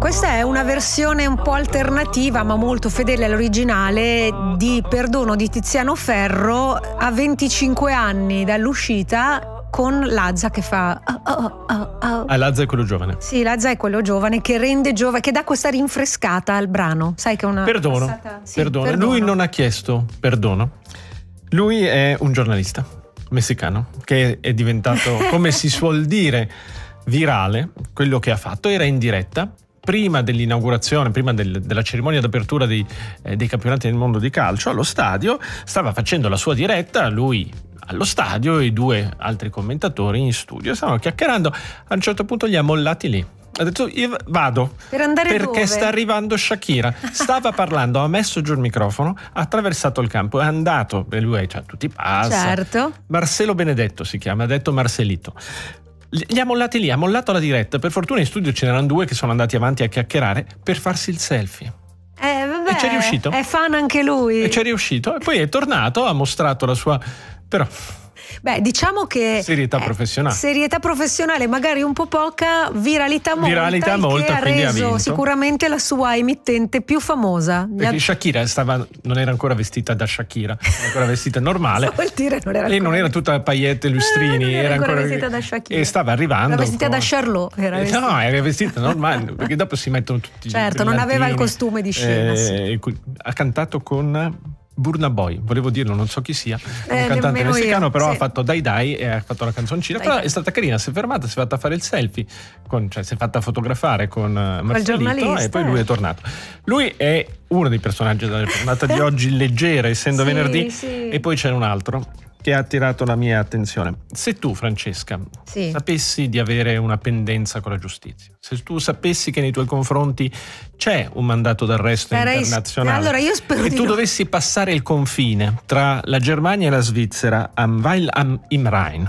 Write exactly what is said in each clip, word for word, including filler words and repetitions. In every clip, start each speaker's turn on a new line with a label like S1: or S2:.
S1: Questa è una versione un po' alternativa ma molto fedele all'originale di Perdono di Tiziano Ferro a venticinque anni dall'uscita, con Lazza che fa oh, oh, oh, oh.
S2: Ah, Lazza è quello giovane.
S1: Sì, Lazza è quello giovane che rende giovane, che dà questa rinfrescata al brano. Sai che è una
S2: Perdono,
S1: passata... sì,
S2: perdono.
S1: perdono.
S2: Lui non ha chiesto perdono. Lui è un giornalista messicano che è diventato, come si suol dire, virale. Quello che ha fatto era in diretta prima dell'inaugurazione, prima del, della cerimonia d'apertura dei, eh, dei campionati del mondo di calcio allo stadio. Stava facendo la sua diretta, lui allo stadio e i due altri commentatori in studio stavano chiacchierando. A un certo punto li ha mollati lì. Ha detto io vado
S1: per andare
S2: perché
S1: dove?
S2: Sta arrivando Shakira. Stava parlando, ha messo giù il microfono, ha attraversato il campo, è andato e lui cioè, tutti passa.
S1: Certo.
S2: Marcelo Benedetto si chiama, ha detto Marcelito. Li ha mollati lì, ha mollato la diretta. Per fortuna in studio ce n'erano due che sono andati avanti a chiacchierare per farsi il selfie.
S1: Eh, vabbè,
S2: e c'è riuscito.
S1: È fan anche lui.
S2: E c'è riuscito. E poi è tornato, ha mostrato la sua... Però...
S1: Beh, diciamo che
S2: serietà
S1: eh,
S2: professionale.
S1: Serietà professionale, magari un po' poca, viralità molta.
S2: Viralità molta,
S1: che ha
S2: quindi ha
S1: reso
S2: vinto.
S1: Sicuramente la sua emittente più famosa.
S2: Perché Shakira stava, non era ancora vestita da Shakira, era ancora vestita normale.
S1: Vuol dire non era
S2: e non era tutta paillette e lustrini,
S1: eh, non era,
S2: era
S1: ancora
S2: ancora
S1: vestita da Shakira.
S2: E stava arrivando.
S1: Era vestita
S2: con...
S1: da Charlotte. Era
S2: eh,
S1: vestita.
S2: No, era vestita normale, perché dopo si mettono tutti.
S1: Certo, non aveva il costume di scena.
S2: Eh, sì. Ha cantato con Burna Boy, volevo dirlo, non so chi sia, un
S1: eh,
S2: cantante messicano,
S1: io,
S2: però
S1: sì.
S2: ha fatto Dai Dai e ha fatto la canzoncina,
S1: Dai,
S2: però
S1: dai.
S2: è stata carina, si è fermata, si è fatta fare il selfie, con, cioè si è fatta fotografare con Marcelito e poi lui è tornato. Lui è uno dei personaggi della giornata di oggi, leggera, essendo
S1: sì,
S2: venerdì,
S1: sì.
S2: E poi c'è un altro che ha attirato la mia attenzione. Se tu, Francesca,
S1: sì.
S2: sapessi di avere una pendenza con la giustizia, se tu sapessi che nei tuoi confronti c'è un mandato d'arresto
S1: Sarei...
S2: internazionale,
S1: allora io spero
S2: e
S1: di
S2: tu
S1: no.
S2: dovessi passare il confine tra la Germania e la Svizzera am Weil am im Rhein,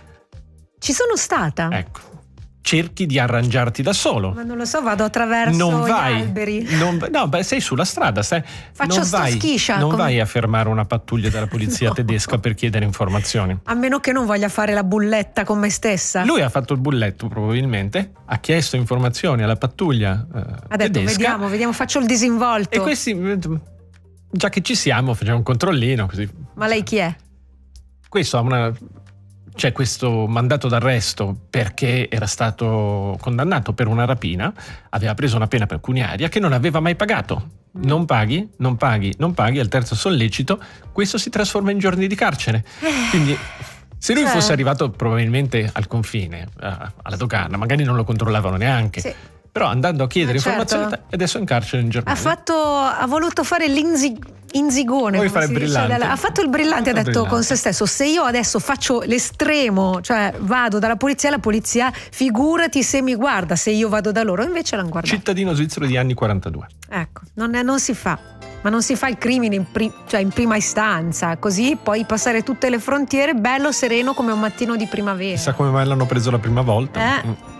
S1: ci sono stata.
S2: ecco, cerchi di arrangiarti da solo.
S1: Ma non lo so, vado attraverso
S2: non vai,
S1: gli alberi.
S2: Non, no, beh, sei sulla strada, stai,
S1: Faccio
S2: non
S1: sto
S2: vai,
S1: schiscia,
S2: non
S1: come...
S2: vai a fermare una pattuglia della polizia
S1: No.
S2: tedesca per chiedere informazioni.
S1: A meno che non voglia fare la bulletta con me stessa.
S2: Lui ha fatto il bulletto probabilmente, ha chiesto informazioni alla pattuglia eh,
S1: ha detto
S2: tedesca.
S1: vediamo, vediamo, faccio il disinvolto.
S2: E questi, già che ci siamo, facciamo un controllino così.
S1: Ma lei chi è?
S2: Questo ha una... C'è questo mandato d'arresto perché era stato condannato per una rapina, aveva preso una pena pecuniaria che non aveva mai pagato. Non paghi, non paghi, non paghi, al terzo sollecito questo si trasforma in giorni di carcere. Quindi se lui
S1: cioè...
S2: fosse arrivato probabilmente al confine, alla dogana, magari non lo controllavano neanche.
S1: Sì.
S2: Però andando a chiedere
S1: certo.
S2: informazioni, e adesso è in carcere in Germania.
S1: Ha fatto, ha voluto fare l'inzigone.
S2: Vuoi fare il brillante?
S1: Ha fatto il brillante, ha detto
S2: brillante.
S1: con se stesso: se io adesso faccio l'estremo, cioè vado dalla polizia alla polizia, figurati se mi guarda, se io vado da loro. Invece l'hanno guardato.
S2: Cittadino svizzero di anni quarantadue.
S1: Ecco, non, è, non si fa. Ma non si fa il crimine in, pri- cioè in prima istanza, così puoi passare tutte le frontiere bello sereno come un mattino di primavera.
S2: Chissà come mai l'hanno preso la prima volta.
S1: Eh.
S2: Mm.